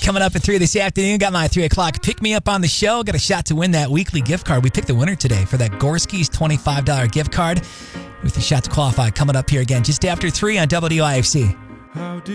Coming up at 3 this afternoon, got my 3 o'clock pick-me-up on the show. Got a shot to win that weekly gift card. We picked the winner today for that Gorski's $25 gift card with the shot to qualify coming up here again just after 3 on WIFC.